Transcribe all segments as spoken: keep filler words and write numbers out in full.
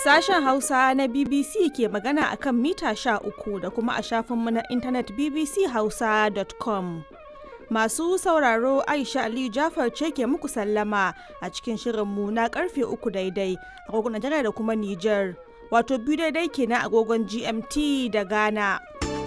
Sashen Hausa na B B C ke magana a kan mita sha uku da kuma a shafinmu na intanet b b c hausa dot com. Masu sauraro Aisha Aliyu Jafar ce ke muku sallama a cikin shirinmu na karfe uku daidai agogon Najeriya da kuma Nijar, wato biyu daidai kenan agogon G M T da Ghana.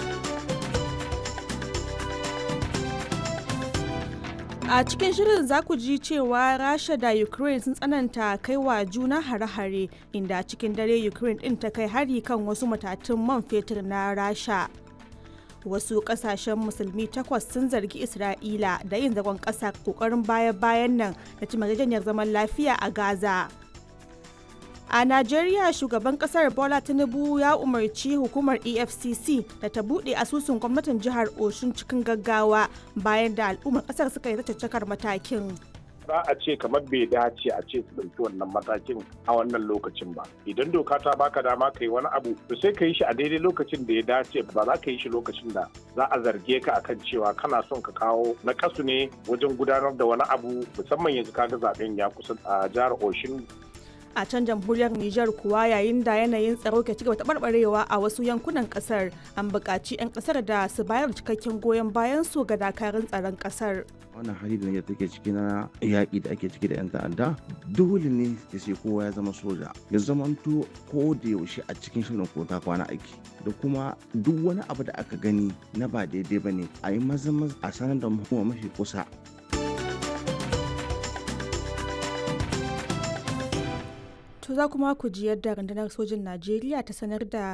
A cikin shirin za ku ji cewa Rasha da Ukraine sun tsananta kai wa juna hare-hare, inda cikin dare Ukraine ɗin ta kai hari kan wasu matatun man fetur na Rasha. Wasu ƙasashen musulmi takwas sun zargi Isra'ila da yin zagon ƙasa ƙoƙarin baya-bayan nan da cimma yarjejeniyar zaman lafiya a Gaza. A Najeriya, shugaban kasar Bola Tinubu ya umarci hukumar E F C C da ta buɗe asusun gwamnatin jihar Osun cikin gaggawa bayan da al'ummar kasar suka yi caccakar matakin. Za a ce kamar bai dace a ce su ɗauki wannan matakin a wannan lokacin ba. Idan doka ta baka dama ka yi wani abu, to sai ka yi shi a daidai lokacin da ya dace, ba za ka yi shi lokacin da za a zarge ka akan cewa kana son ka kawo na kasu ne wajen gudanar da wani abu, musamman yanzu kaga zaben ya kusa a jihar Osun. A can jamhuriyar Nijar kuwa, yayin da yanayin tsaro ke cigaba taɓarɓarewa a wasu yankunan ƙasar, an buƙaci 'yan ƙasar da su bayar cikakken goyon bayan su ga dakarun tsaron ƙasar. Wannan hali da Nijar take ciki na yaƙi da ake ciki da 'yan ta'adda, dole ne ya sai kowa ya zama soja, ya zamanto ko da yaushe a cikin shirin ko ta kwana aiki, da kuma duk wani abu da aka gani na ba daidai ba ne a yi maza a sanar da hukuma mafi kusa. To za kuma ku ji yadda rundunar sojin Najeriya ta sanar da